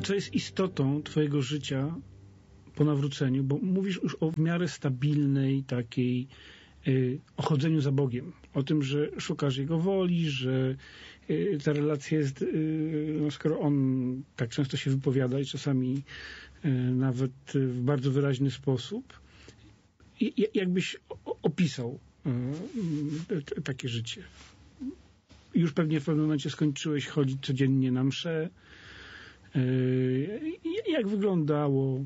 co jest istotą twojego życia po nawróceniu, bo mówisz już o w miarę stabilnej takiej o chodzeniu za Bogiem, o tym, że szukasz Jego woli, że ta relacja jest, no skoro On tak często się wypowiada i czasami nawet w bardzo wyraźny sposób, jakbyś opisał takie życie? Już pewnie w pewnym momencie skończyłeś chodzić codziennie na mszę. Jak wyglądało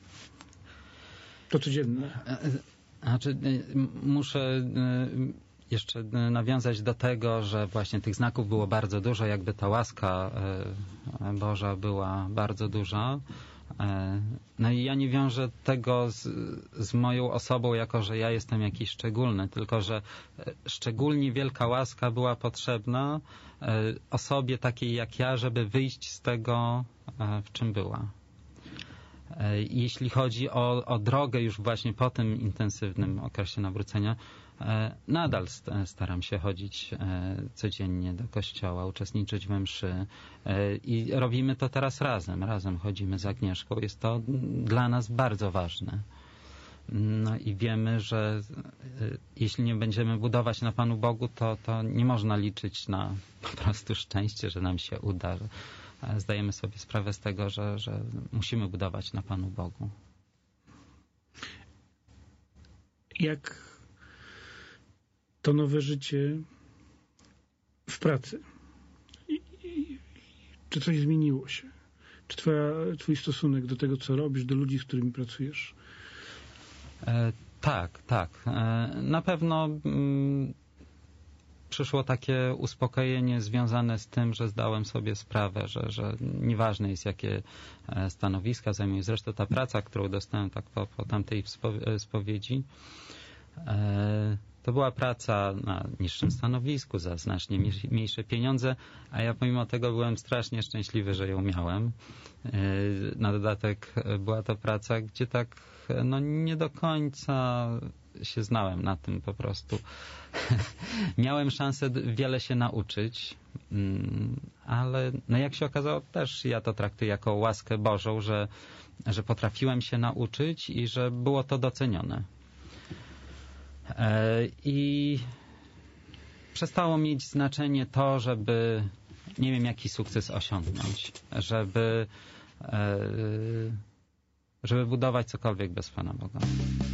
to codzienne? Znaczy, muszę jeszcze nawiązać do tego, że właśnie tych znaków było bardzo dużo, jakby ta łaska Boża była bardzo duża. No i ja nie wiążę tego z moją osobą, jako że ja jestem jakiś szczególny, tylko że szczególnie wielka łaska była potrzebna osobie takiej jak ja, żeby wyjść z tego, w czym była. Jeśli chodzi o drogę już właśnie po tym intensywnym okresie nawrócenia, nadal staram się chodzić codziennie do kościoła, uczestniczyć we mszy i robimy to teraz razem. Razem chodzimy z Agnieszką. Jest to dla nas bardzo ważne. No i wiemy, że jeśli nie będziemy budować na Panu Bogu, to nie można liczyć na po prostu szczęście, że nam się uda. Zdajemy sobie sprawę z tego, że musimy budować na Panu Bogu. Jak to nowe życie w pracy? Czy coś zmieniło się? Czy twój stosunek do tego, co robisz, do ludzi, z którymi pracujesz? Tak. Na pewno przyszło takie uspokojenie związane z tym, że zdałem sobie sprawę, że nieważne jest, jakie stanowiska zajmuję. Zresztą ta praca, którą dostałem tak po tamtej spowiedzi, to była praca na niższym stanowisku, za znacznie mniejsze pieniądze, a ja pomimo tego byłem strasznie szczęśliwy, że ją miałem. Na dodatek była to praca, gdzie tak nie do końca się znałem na tym po prostu. Miałem szansę wiele się nauczyć, ale jak się okazało, też ja to traktuję jako łaskę Bożą, że potrafiłem się nauczyć i że było to docenione. I przestało mieć znaczenie to, żeby nie wiem, jaki sukces osiągnąć, żeby budować cokolwiek bez Pana Boga.